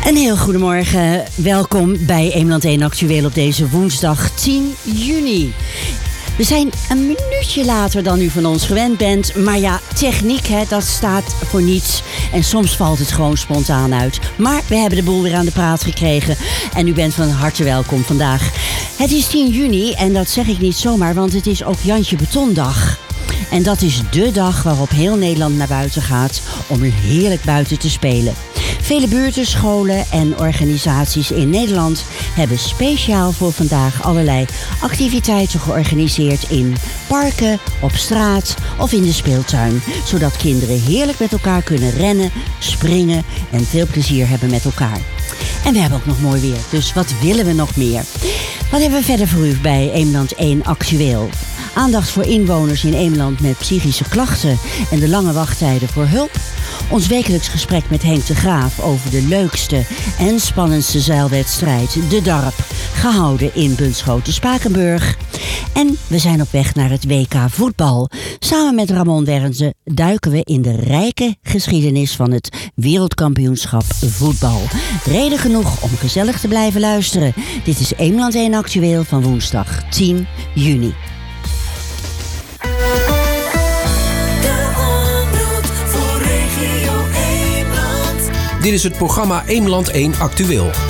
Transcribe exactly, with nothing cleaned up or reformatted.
Een heel goedemorgen. Welkom bij Eemland één Actueel op deze woensdag tien juni. We zijn een minuutje later dan u van ons gewend bent. Maar ja, techniek, hè, dat staat voor niets. En soms valt het gewoon spontaan uit. Maar we hebben de boel weer aan de praat gekregen. En u bent van harte welkom vandaag. Het is tien juni en dat zeg ik niet zomaar, want het is ook Jantje Betondag. En dat is dé dag waarop heel Nederland naar buiten gaat om heerlijk buiten te spelen. Vele buurten, scholen en organisaties in Nederland hebben speciaal voor vandaag allerlei activiteiten georganiseerd in parken, op straat of in de speeltuin. Zodat kinderen heerlijk met elkaar kunnen rennen, springen en veel plezier hebben met elkaar. En we hebben ook nog mooi weer, dus wat willen we nog meer? Wat hebben we verder voor u bij Eemland één Actueel? Aandacht voor inwoners in Eemland met psychische klachten en de lange wachttijden voor hulp. Ons wekelijks gesprek met Henk de Graaf over de leukste en spannendste zeilwedstrijd, de Darp, gehouden in Bunschoten-Spakenburg. En we zijn op weg naar het W K voetbal. Samen met Ramon Wernze duiken we in de rijke geschiedenis van het wereldkampioenschap voetbal. Reden genoeg om gezellig te blijven luisteren. Dit is Eemland één Actueel van woensdag tien juni. Dit is het programma Eemland één Actueel.